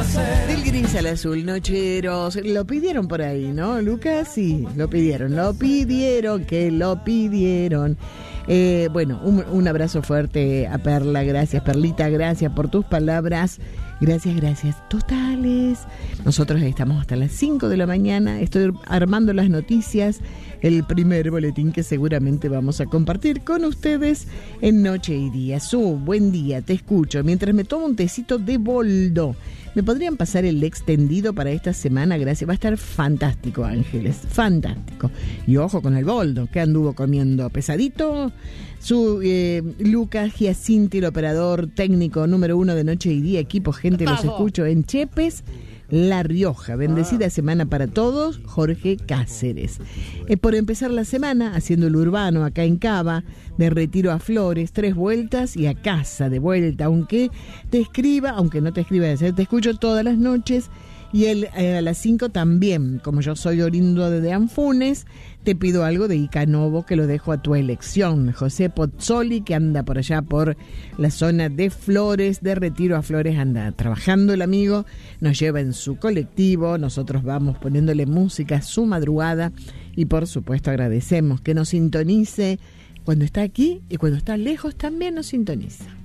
Del gris al azul, nocheros. Lo pidieron por ahí, ¿no, Lucas? Sí, lo pidieron, que lo pidieron. Bueno, un abrazo fuerte a Perla. Gracias, Perlita, gracias por tus palabras. Gracias totales. Nosotros estamos hasta las 5 de la mañana. Estoy armando las noticias. El primer boletín que seguramente vamos a compartir con ustedes en Noche y Día. Buen día, te escucho. Mientras me tomo un tecito de boldo. ¿Me podrían pasar el extendido para esta semana? Gracias. Va a estar fantástico, Ángeles. Fantástico. Y ojo con el boldo, que anduvo comiendo pesadito. Lucas Giacinti, el operador técnico número 1 de Noche y Día. Equipo, gente, los escucho en Chepes, La Rioja. Bendecida semana para todos. Jorge Cáceres. Por empezar la semana, haciendo el urbano acá en Cava, de Retiro a Flores, 3 vueltas y a casa de vuelta. Aunque no te escriba, te escucho todas las noches. Y a las 5 también, como yo soy oriundo de Anfunes, te pido algo de Icanovo que lo dejo a tu elección. José Pozzoli, que anda por allá por la zona de Flores, de Retiro a Flores, anda trabajando el amigo, nos lleva en su colectivo, nosotros vamos poniéndole música a su madrugada y por supuesto agradecemos que nos sintonice cuando está aquí y cuando está lejos también nos sintoniza.